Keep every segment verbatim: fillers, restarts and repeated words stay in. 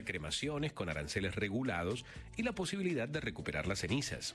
cremaciones con aranceles regulados y la posibilidad de recuperar las cenizas.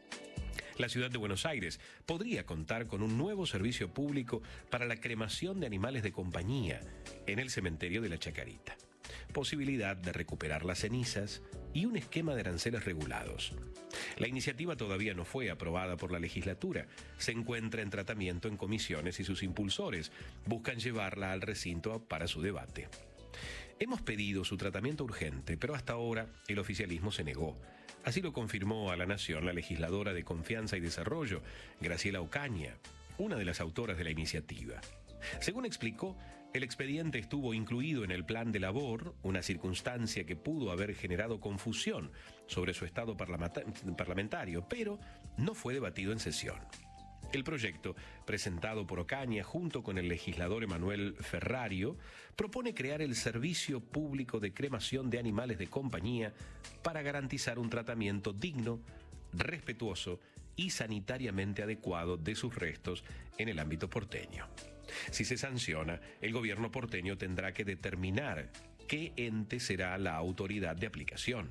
La ciudad de Buenos Aires podría contar con un nuevo servicio público para la cremación de animales de compañía en el cementerio de la Chacarita, posibilidad de recuperar las cenizas y un esquema de aranceles regulados. La iniciativa todavía no fue aprobada por la legislatura, se encuentra en tratamiento en comisiones y sus impulsores buscan llevarla al recinto para su debate. Hemos pedido su tratamiento urgente, pero hasta ahora el oficialismo se negó. Así lo confirmó a La Nación la legisladora de Confianza y Desarrollo, Graciela Ocaña, una de las autoras de la iniciativa. Según explicó, el expediente estuvo incluido en el plan de labor, una circunstancia que pudo haber generado confusión sobre su estado parlamentario, pero no fue debatido en sesión. El proyecto, presentado por Ocaña junto con el legislador Emanuel Ferrario, propone crear el Servicio Público de Cremación de Animales de Compañía para garantizar un tratamiento digno, respetuoso y sanitariamente adecuado de sus restos en el ámbito porteño. Si se sanciona, el gobierno porteño tendrá que determinar qué ente será la autoridad de aplicación.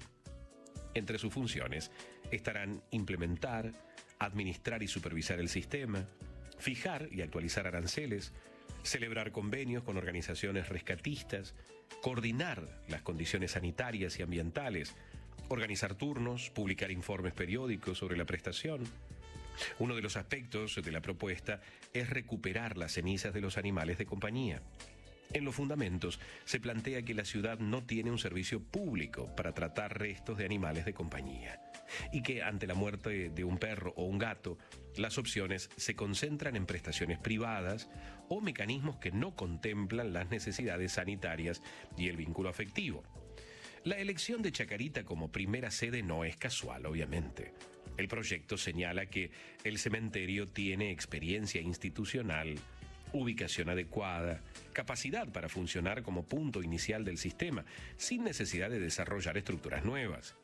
Entre sus funciones estarán implementar, administrar y supervisar el sistema, fijar y actualizar aranceles, celebrar convenios con organizaciones rescatistas, coordinar las condiciones sanitarias y ambientales, organizar turnos, publicar informes periódicos sobre la prestación. Uno de los aspectos de la propuesta es recuperar las cenizas de los animales de compañía. En los fundamentos se plantea que la ciudad no tiene un servicio público para tratar restos de animales de compañía y que ante la muerte de un perro o un gato, las opciones se concentran en prestaciones privadas o mecanismos que no contemplan las necesidades sanitarias y el vínculo afectivo. La elección de Chacarita como primera sede no es casual, obviamente. El proyecto señala que el cementerio tiene experiencia institucional, ubicación adecuada, capacidad para funcionar como punto inicial del sistema, sin necesidad de desarrollar estructuras nuevas.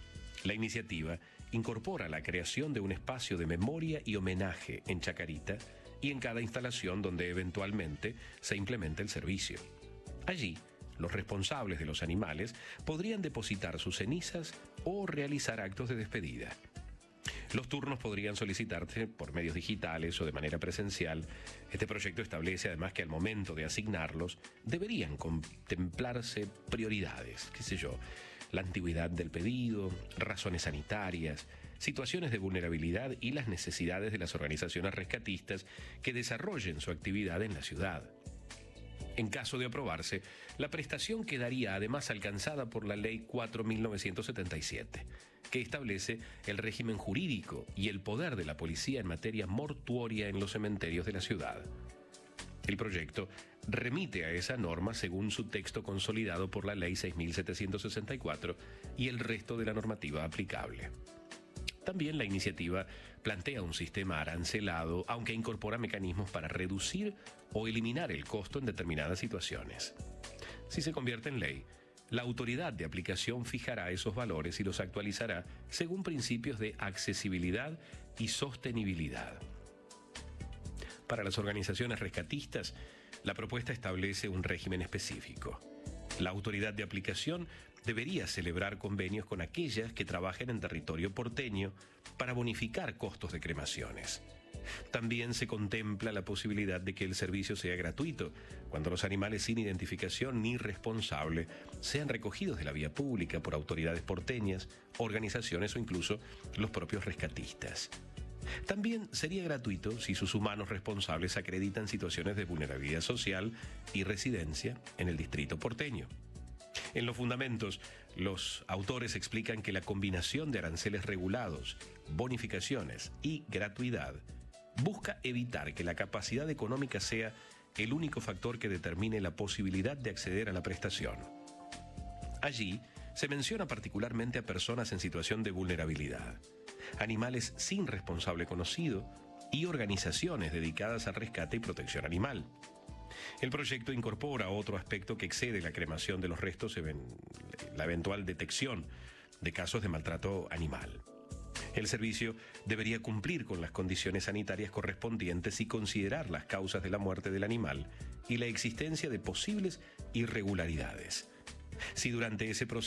La iniciativa incorpora la creación de un espacio de memoria y homenaje en Chacarita y en cada instalación donde eventualmente se implemente el servicio. Allí, los responsables de los animales podrían depositar sus cenizas o realizar actos de despedida. Los turnos podrían solicitarse por medios digitales o de manera presencial. Este proyecto establece además que al momento de asignarlos deberían contemplarse prioridades, qué sé yo, la antigüedad del pedido, razones sanitarias, situaciones de vulnerabilidad y las necesidades de las organizaciones rescatistas que desarrollen su actividad en la ciudad. En caso de aprobarse, la prestación quedaría además alcanzada por la Ley cuatro mil novecientos setenta y siete, que establece el régimen jurídico y el poder de la policía en materia mortuoria en los cementerios de la ciudad. El proyecto remite a esa norma según su texto consolidado por la Ley seis mil setecientos sesenta y cuatro y el resto de la normativa aplicable. También la iniciativa plantea un sistema arancelado, aunque incorpora mecanismos para reducir o eliminar el costo en determinadas situaciones. Si se convierte en ley, la autoridad de aplicación fijará esos valores y los actualizará según principios de accesibilidad y sostenibilidad. Para las organizaciones rescatistas, la propuesta establece un régimen específico. La autoridad de aplicación debería celebrar convenios con aquellas que trabajen en territorio porteño para bonificar costos de cremaciones. También se contempla la posibilidad de que el servicio sea gratuito cuando los animales sin identificación ni responsable sean recogidos de la vía pública por autoridades porteñas, organizaciones o incluso los propios rescatistas. También sería gratuito si sus humanos responsables acreditan situaciones de vulnerabilidad social y residencia en el distrito porteño. En los fundamentos, los autores explican que la combinación de aranceles regulados, bonificaciones y gratuidad busca evitar que la capacidad económica sea el único factor que determine la posibilidad de acceder a la prestación. Allí se menciona particularmente a personas en situación de vulnerabilidad, animales sin responsable conocido y organizaciones dedicadas al rescate y protección animal. El proyecto incorpora otro aspecto que excede la cremación de los restos, la eventual detección de casos de maltrato animal. El servicio debería cumplir con las condiciones sanitarias correspondientes y considerar las causas de la muerte del animal y la existencia de posibles irregularidades. Si durante ese proceso